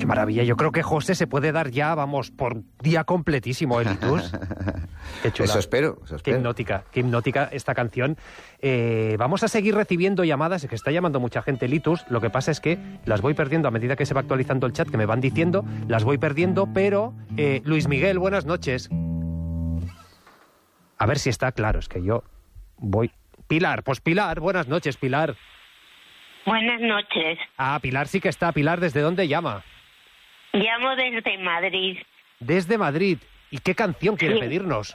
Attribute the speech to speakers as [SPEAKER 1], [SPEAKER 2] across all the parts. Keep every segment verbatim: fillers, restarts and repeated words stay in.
[SPEAKER 1] maravilla. Yo creo que José se puede dar ya, vamos, por día completísimo, ¿eh, Litus? Qué chula.
[SPEAKER 2] Eso espero, eso espero.
[SPEAKER 1] Qué hipnótica, qué hipnótica esta canción. Eh, vamos a seguir recibiendo llamadas, es que está llamando mucha gente, Litus. Lo que pasa es que las voy perdiendo a medida que se va actualizando el chat, que me van diciendo, las voy perdiendo, pero... Eh, Luis Miguel, buenas noches. A ver si está claro, es que yo voy... Pilar, pues Pilar, buenas noches, Pilar.
[SPEAKER 3] Buenas noches.
[SPEAKER 1] Ah, Pilar sí que está. Pilar, ¿desde dónde llama?
[SPEAKER 3] Llamo desde Madrid.
[SPEAKER 1] Desde Madrid. ¿Y qué canción quiere
[SPEAKER 3] Sí.
[SPEAKER 1] pedirnos?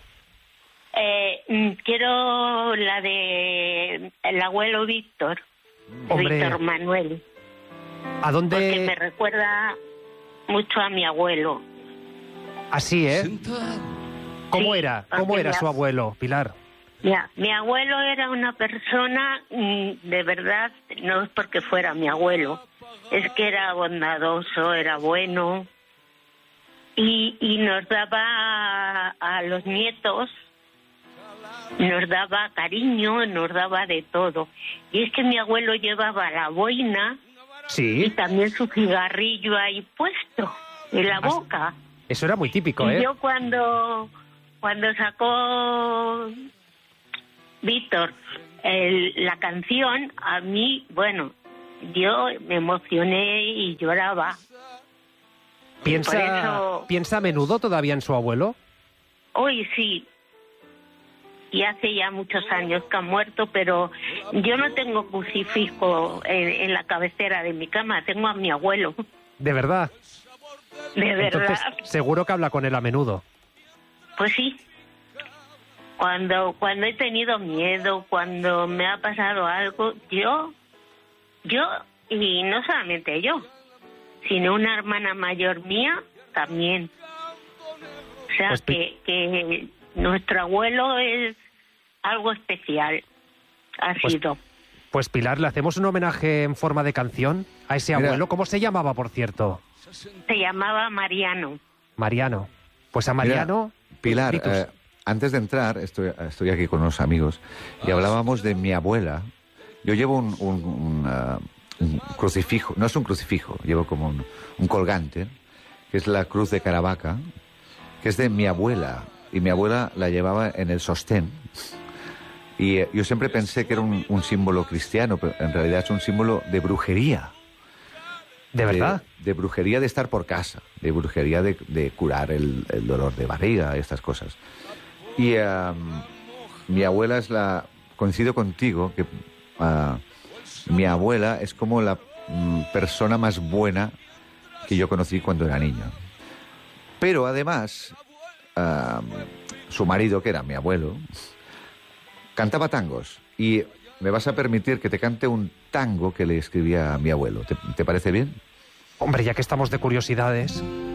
[SPEAKER 3] Eh, quiero la de el abuelo Víctor.
[SPEAKER 1] Hombre.
[SPEAKER 3] Víctor Manuel.
[SPEAKER 1] ¿A dónde...?
[SPEAKER 3] Porque me recuerda mucho a mi abuelo.
[SPEAKER 1] Así, ¿eh? ¿Cómo
[SPEAKER 3] Sí,
[SPEAKER 1] era? ¿Cómo
[SPEAKER 3] porque
[SPEAKER 1] era
[SPEAKER 3] ya-
[SPEAKER 1] su abuelo, Pilar?
[SPEAKER 3] Ya, mi abuelo era una persona, mm, de verdad, no es porque fuera mi abuelo, es que era bondadoso, era bueno, y, y nos daba a, a los nietos, nos daba cariño, nos daba de todo. Y es que mi abuelo llevaba la boina y
[SPEAKER 1] Sí.
[SPEAKER 3] también su cigarrillo ahí puesto, en la
[SPEAKER 1] Ah, sí.
[SPEAKER 3] boca.
[SPEAKER 1] Eso era muy típico,
[SPEAKER 3] Y
[SPEAKER 1] ¿eh?
[SPEAKER 3] yo cuando, cuando sacó Víctor el- la canción, a mí, bueno, yo me emocioné y lloraba.
[SPEAKER 1] ¿Piensa,
[SPEAKER 3] por eso-
[SPEAKER 1] ¿Piensa a menudo todavía en su abuelo?
[SPEAKER 3] Hoy sí, y hace ya muchos años que ha muerto, pero yo no tengo crucifijo en, en la cabecera de mi cama, tengo a mi abuelo,
[SPEAKER 1] ¿De verdad?
[SPEAKER 3] de verdad.
[SPEAKER 1] Entonces, seguro que habla con él a menudo.
[SPEAKER 3] Pues sí. Cuando cuando he tenido miedo, cuando me ha pasado algo, yo, yo, y no solamente yo, sino una hermana mayor mía también. O sea,
[SPEAKER 1] Pues,
[SPEAKER 3] que, que nuestro abuelo es algo especial, ha
[SPEAKER 1] Pues,
[SPEAKER 3] sido.
[SPEAKER 1] Pues Pilar, le hacemos un homenaje en forma de canción a ese
[SPEAKER 2] Mira.
[SPEAKER 1] abuelo. ¿Cómo se llamaba, por cierto?
[SPEAKER 3] Se llamaba Mariano.
[SPEAKER 1] Mariano. Pues a Mariano...
[SPEAKER 2] Mira, Pilar,
[SPEAKER 1] Litus.
[SPEAKER 2] eh, antes de entrar, estoy, estoy aquí con unos amigos y hablábamos de mi abuela. Yo llevo un, un- un, ah, un crucifijo, no es un crucifijo, llevo como un, un colgante, que es la cruz de Caravaca, que es de mi abuela, y mi abuela la llevaba en el sostén. Y eh, yo siempre pensé que era un, un símbolo cristiano, pero en realidad es un símbolo de brujería.
[SPEAKER 1] ¿De verdad?
[SPEAKER 2] De, de brujería de estar por casa, de brujería de, de curar el, el dolor de barriga, estas cosas. Y um, mi abuela es la... Coincido contigo que uh, mi abuela es como la mm, persona más buena que yo conocí cuando era niño. Pero además, uh, su marido, que era mi abuelo, cantaba tangos. Y me vas a permitir que te cante un tango que le escribía a mi abuelo. ¿Te, te parece bien?
[SPEAKER 1] Hombre, ya que estamos de curiosidades...